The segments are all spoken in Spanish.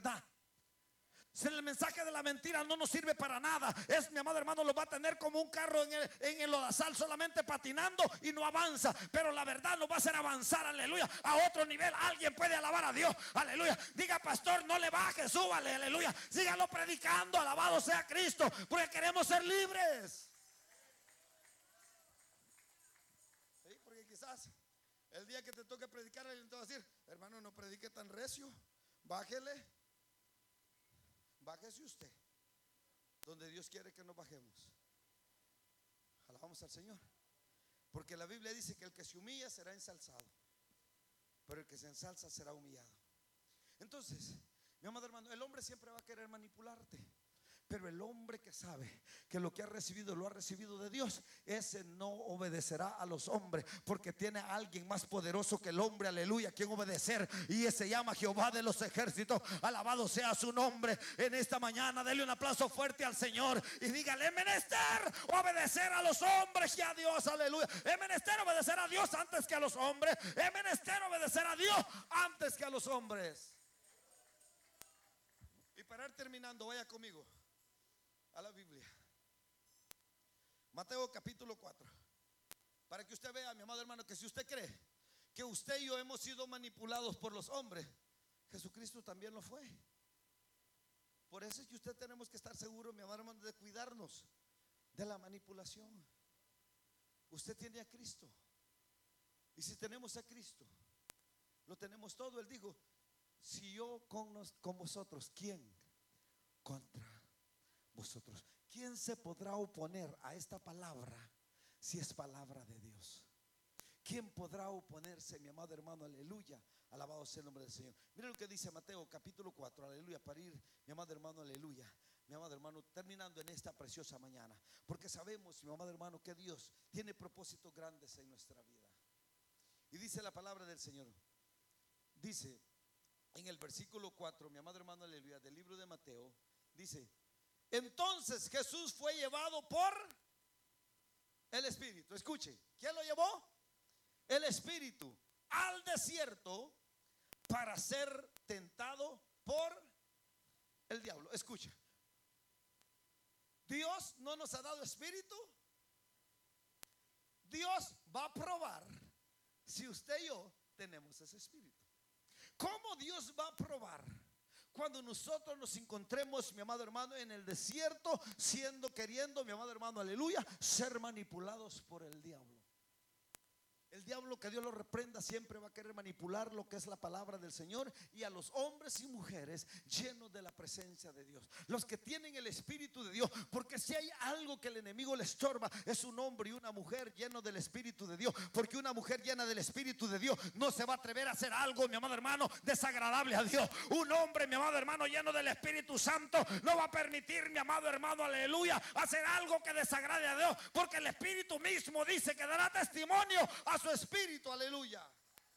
verdad. Si el mensaje de la mentira no nos sirve para nada, mi amado hermano, lo va a tener como un carro en el lodazal, solamente patinando y no avanza. Pero la verdad nos va a hacer avanzar, aleluya, a otro nivel. Alguien puede alabar a Dios, aleluya. Diga, pastor, no le baje, súbale, aleluya. Sígalo predicando, alabado sea Cristo, porque queremos ser libres. Sí, porque quizás el día que te toque predicar, alguien te va a decir: hermano, no predique tan recio, bájele. Bájese usted donde Dios quiere que nos bajemos. Alabamos al Señor. Porque la Biblia dice que el que se humilla será ensalzado, pero el que se ensalza será humillado. Entonces, mi amado hermano, el hombre siempre va a querer manipularte. Pero el hombre que sabe que lo que ha recibido lo ha recibido de Dios, ese no obedecerá a los hombres, porque tiene a alguien más poderoso que el hombre, aleluya, quien obedecer. Y ese se llama Jehová de los ejércitos. Alabado sea su nombre. En esta mañana dele un aplauso fuerte al Señor y dígale: es menester obedecer a los hombres y a Dios, aleluya. Es menester obedecer a Dios antes que a los hombres. Es menester obedecer a Dios antes que a los hombres. Y para ir terminando, vaya conmigo a la Biblia, Mateo capítulo 4, para que usted vea, mi amado hermano, que si usted cree que usted y yo hemos sido manipulados por los hombres, Jesucristo también lo fue. Por eso es que usted tenemos que estar seguro, mi amado hermano, de cuidarnos de la manipulación. Usted tiene a Cristo, y si tenemos a Cristo, lo tenemos todo. Él dijo: si yo con vosotros, ¿quién contra vosotros? ¿Quién se podrá oponer a esta palabra si es palabra de Dios? ¿Quién podrá oponerse, mi amado hermano? Aleluya, alabado sea el nombre del Señor. Mira lo que dice Mateo capítulo 4, aleluya, para ir, mi amado hermano, aleluya, mi amado hermano, terminando en esta preciosa mañana, porque sabemos, mi amado hermano, que Dios tiene propósitos grandes en nuestra vida. Y dice la palabra del Señor, dice en el versículo 4, mi amado hermano, aleluya, del libro de Mateo, dice: entonces Jesús fue llevado por el Espíritu. Escuche, ¿quién lo llevó? El Espíritu al desierto para ser tentado por el diablo. Escucha, Dios no nos ha dado espíritu. Dios va a probar si usted y yo tenemos ese espíritu. ¿Cómo Dios va a probar? Cuando nosotros nos encontremos, mi amado hermano, en el desierto, queriendo, mi amado hermano, aleluya, ser manipulados por el diablo. El diablo, que Dios lo reprenda, siempre va a querer manipular lo que es la palabra del Señor y a los hombres y mujeres llenos de la presencia de Dios, los que tienen el Espíritu de Dios. Porque si hay algo que el enemigo le estorba, es un hombre y una mujer llenos del Espíritu de Dios. Porque una mujer llena del Espíritu de Dios no se va a atrever a hacer algo, mi amado hermano, desagradable a Dios. Un hombre, mi amado hermano, lleno del Espíritu Santo no va a permitir, mi amado hermano, aleluya, hacer algo que desagrade a Dios, porque el Espíritu mismo dice que dará testimonio a su espíritu, aleluya.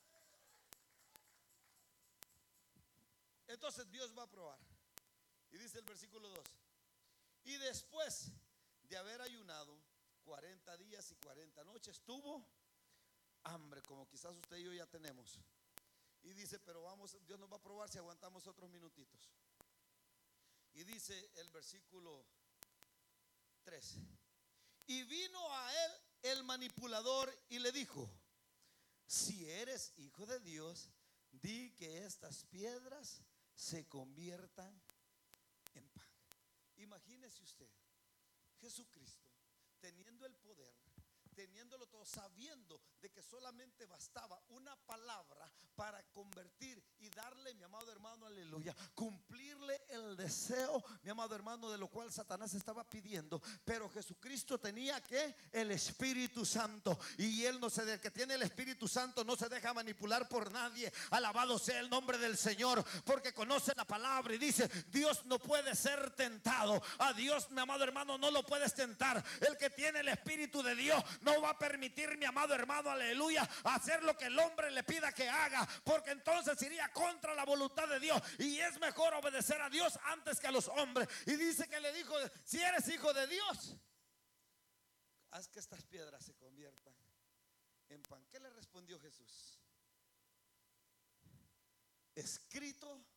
Entonces Dios va a probar. Y dice el versículo 2: y después de haber ayunado 40 días y 40 noches, tuvo hambre, como quizás usted y yo ya tenemos. Y dice: pero vamos, Dios nos va a probar si aguantamos otros minutitos. Y dice el versículo 3: y vino a él el manipulador y le dijo: si eres hijo de Dios, di que estas piedras se conviertan en pan. Imagínese usted, Jesucristo teniendo el poder, teniéndolo todo, sabiendo de que solamente bastaba una palabra para convertir y darle, mi amado hermano, aleluya, cumplirle el deseo, mi amado hermano, de lo cual Satanás estaba pidiendo. Pero Jesucristo tenía que el Espíritu Santo, y él el que tiene el Espíritu Santo no se deja manipular por nadie. Alabado sea el nombre del Señor, porque conoce la palabra y dice: Dios no puede ser tentado. A Dios, mi amado hermano, no lo puedes tentar. El que tiene el Espíritu de Dios no va a permitir, mi amado hermano, aleluya, hacer lo que el hombre le pida que haga, porque entonces iría contra la voluntad de Dios. Y es mejor obedecer a Dios antes que a los hombres. Y dice que le dijo: si eres hijo de Dios, haz que estas piedras se conviertan en pan. ¿Qué le respondió Jesús? Escrito